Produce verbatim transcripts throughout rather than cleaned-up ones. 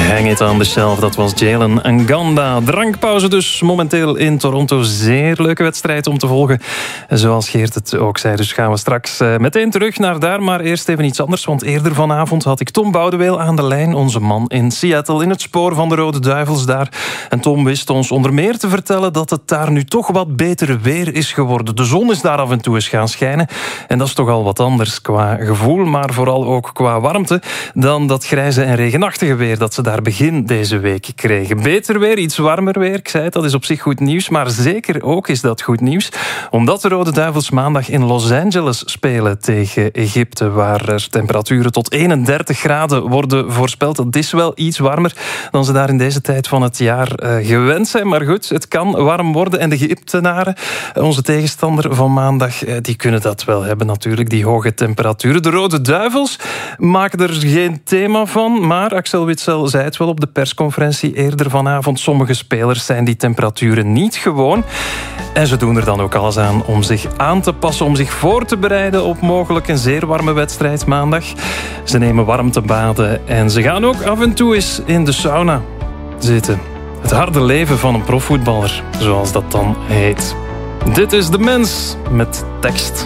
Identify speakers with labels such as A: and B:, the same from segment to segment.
A: Hang it on the shelf, dat was Jalen Nganda. Drankpauze dus momenteel in Toronto. Zeer leuke wedstrijd om te volgen. Zoals Geert het ook zei, dus gaan we straks meteen terug naar daar. Maar eerst even iets anders, want eerder vanavond had ik Tom Boudeweel aan de lijn. Onze man in Seattle, in het spoor van de Rode Duivels daar. En Tom wist ons onder meer te vertellen dat het daar nu toch wat beter weer is geworden. De zon is daar af en toe eens gaan schijnen. En dat is toch al wat anders qua gevoel, maar vooral ook qua warmte, dan dat grijze en regenachtige weer dat ze daar begin deze week kregen. Beter weer, iets warmer weer, ik zei het, dat is op zich goed nieuws, maar zeker ook is dat goed nieuws, omdat de Rode Duivels maandag in Los Angeles spelen tegen Egypte, waar er temperaturen tot eenendertig graden worden voorspeld. Dat is wel iets warmer dan ze daar in deze tijd van het jaar uh, gewend zijn, maar goed, het kan warm worden en de Egyptenaren, onze tegenstander van maandag, uh, die kunnen dat wel hebben natuurlijk, die hoge temperaturen. De Rode Duivels maken er geen thema van, maar Axel Witsel zei het wel op de persconferentie eerder vanavond. Sommige spelers zijn die temperaturen niet gewoon. En ze doen er dan ook alles aan om zich aan te passen, om zich voor te bereiden op mogelijk een zeer warme wedstrijd maandag. Ze nemen warmtebaden en ze gaan ook af en toe eens in de sauna zitten. Het harde leven van een profvoetballer, zoals dat dan heet. Dit is De Mens met tekst.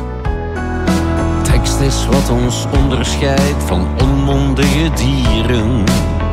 B: Tekst is wat ons onderscheidt van onmondige dieren.